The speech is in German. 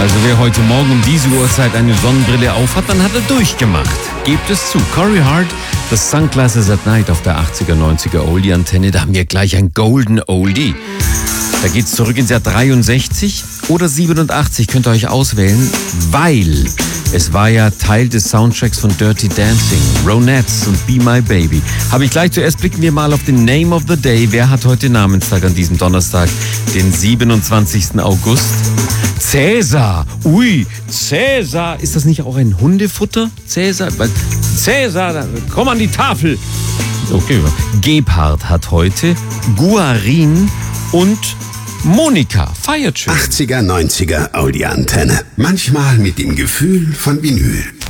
Also wer heute Morgen um diese Uhrzeit eine Sonnenbrille aufhat, dann hat er durchgemacht. Gebt es zu. Corey Hart, das Sunglasses at Night auf der 80er, 90er Oldie-Antenne. Da haben wir gleich ein Golden Oldie. Da geht's zurück ins Jahr 63 oder 87, könnt ihr euch auswählen, weil es war ja Teil des Soundtracks von Dirty Dancing, Ronettes und Be My Baby. Aber zuerst blicken wir mal auf den Name of the Day. Wer hat heute Namenstag an diesem Donnerstag, den 27. August? Cäsar. Ui, Cäsar. Ist das nicht auch ein Hundefutter? Cäsar, komm an die Tafel. Okay. Gebhard hat heute, Guarin und Monika feiert schön. 80er, 90er Audi-Antenne. Manchmal mit dem Gefühl von Vinyl.